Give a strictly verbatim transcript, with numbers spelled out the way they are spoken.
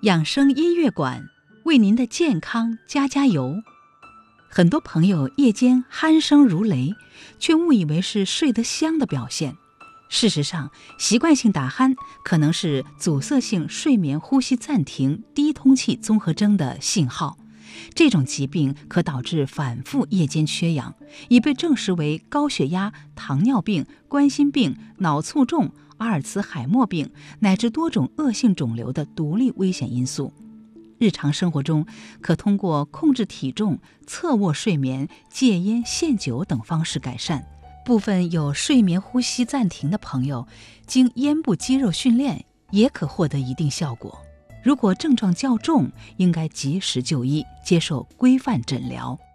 养生音乐馆为您的健康加加油。很多朋友夜间鼾声如雷，却误以为是睡得香的表现。事实上，习惯性打鼾可能是阻塞性睡眠呼吸暂停低通气综合征的信号。这种疾病可导致反复夜间缺氧，已被证实为高血压、糖尿病、冠心病、脑卒中、阿尔茨海默病乃至多种恶性肿瘤的独立危险因素。日常生活中，可通过控制体重、侧卧睡眠、戒烟限酒等方式改善。部分有睡眠呼吸暂停的朋友，经咽部肌肉训练也可获得一定效果。如果症状较重，应该及时就医，接受规范诊疗。